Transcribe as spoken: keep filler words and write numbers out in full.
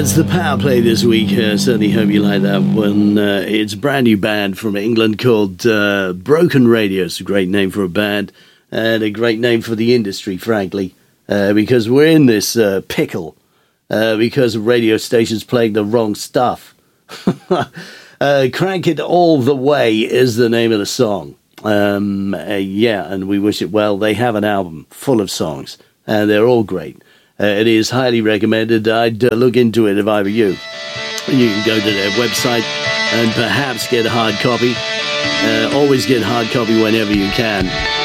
That's the power play this week. Uh, certainly hope you like that one. Uh, it's a brand new band from England called uh, Broken Radio. It's a great name for a band and a great name for the industry, frankly, uh, because we're in this uh, pickle uh, because radio stations playing the wrong stuff. uh, Crank It All the Way is the name of the song. Um, uh, yeah, and we wish it well. They have an album full of songs, and they're all great. Uh, it is highly recommended. I'd uh, look into it if I were you. You can go to their website and perhaps get a hard copy. Uh, always get hard copy whenever you can.